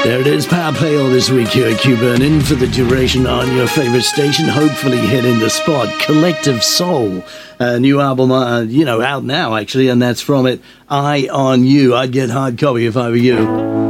There it is, Power Play all this week here at Q-Burn, in for the duration on your favorite station, hopefully hitting the spot. Collective Soul, a new album, out now actually, and that's from it, Eye on You. I'd get hard copy if I were you.